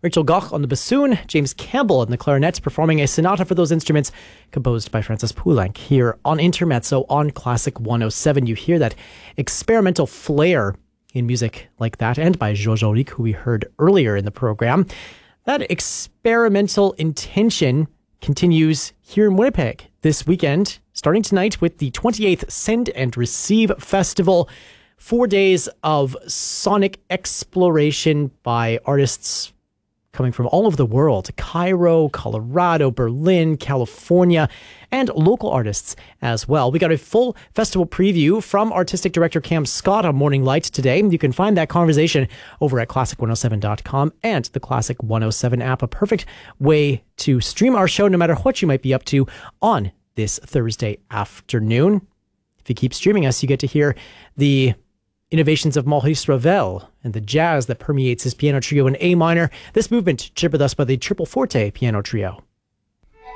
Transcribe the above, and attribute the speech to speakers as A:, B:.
A: Rachel Goch on the bassoon, James Campbell on the clarinet, performing a sonata for those instruments composed by Francis Poulenc here on Intermezzo on Classic 107. You hear that experimental flair in music like that, and by Georges Auric, who we heard earlier in the program. That experimental intention continues here in Winnipeg this weekend, starting tonight with the 28th Send and Receive Festival. 4 days of sonic exploration by artists coming from all over the world. Cairo, Colorado, Berlin, California, and local artists as well. We got a full festival preview from Artistic Director Cam Scott on Morning Light today. You can find that conversation over at classic107.com and the Classic 107 app. A perfect way to stream our show no matter what you might be up to on this Thursday afternoon. If you keep streaming us, you get to hear the innovations of Maurice Ravel and the jazz that permeates his piano trio in A minor. This movement chippered thus by the Triple Forte Piano Trio.